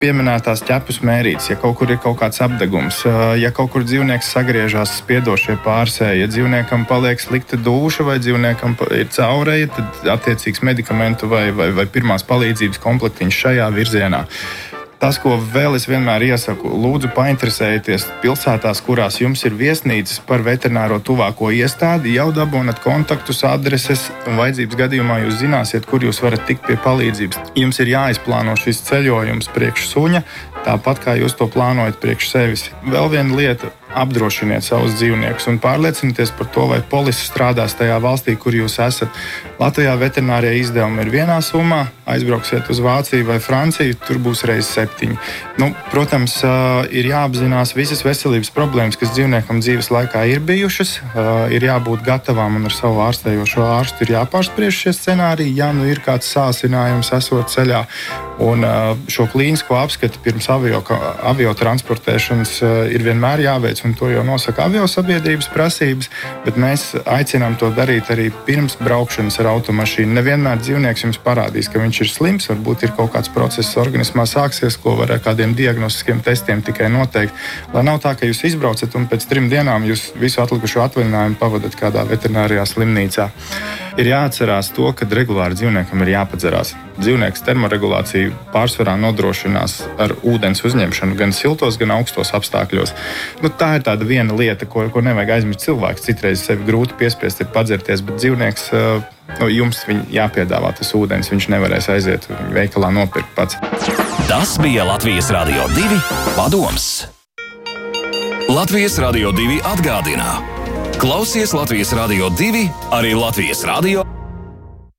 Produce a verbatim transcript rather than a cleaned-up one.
Pieminētās ķepus mērītes, ja kaut kur ir kaut kāds apdegums, ja kaut kur dzīvnieks sagriežās spiedošie pārsēji, ja dzīvniekam paliek slikta dūša vai dzīvniekam ir caureja, tad attiecīgs medikamentu vai, vai, vai pirmās palīdzības komplektiņš šajā virzienā. Tas, ko vēl es vienmēr iesaku, lūdzu painteresējieties pilsētās, kurās jums ir viesnīcas par veterināro tuvāko iestādi, jau dabūnat kontaktus, adreses, un vajadzības gadījumā jūs zināsiet, kur jūs varat tikt pie palīdzības. Jums ir jāizplāno šis ceļojums priekš suņa, tāpat kā jūs to plānojat priekš sevis. Vēl viena lieta. Apdrošiniet savus dzīvniekus un pārliecinieties par to, vai polise strādās tajā valstī, kur jūs esat. Latvijā veterinārie izdevumi ir vienā summā, aizbrauksiet uz Vāciju vai Franciju, tur būs reiz septiņi. Nu, protams, ir jāapzinās visas veselības problēmas, kas dzīvniekam dzīves laikā ir bijušas, ir jābūt gatavām un ar savu ārstējošo ārstu ir jāpārspriež šie scenāriji, ja nu ir kāds sāsinājums esot ceļā. Un šo klīnisko apskati pirms avio, avio transportēšanas ir vienmēr jāveic, un to jau nosaka aviosabiedrības prasības, bet mēs aicinām to darīt arī pirms braukšanas ar automašīnu. Nevienmēr dzīvnieks jums parādīs, ka viņš ir slims, varbūt ir kaut kāds process organismā sāksies, ko var ar kādiem diagnostiskiem testiem tikai noteikt. Lai nav tā, ka jūs izbraucat un pēc trim dienām jūs visu atlikušo atvaļinājumu pavadat kādā veterinārijā slimnīcā. Ir jāatcerās to, ka regulāri dzīvniekam ir jāpadzerās. Dzīvnieks termoregulāciju pārsvarā nodrošinās ar ūdens uzņemšanu gan siltos, gan augstos apstākļos. Nu, tā ir tāda viena lieta, ko, ko nevajag aizmirst cilvēks. Citreiz sevi grūti piespiest ir padzerties, bet dzīvnieks, nu, jums viņ jāpiedāvā tas ūdens, viņš nevarēs aiziet viņu veikalā nopirkt pats. Tas bija Latvijas Radio divi padoms. Latvijas Radio divi atgādina. Klausies Latvijas Radio divi arī Latvijas Radio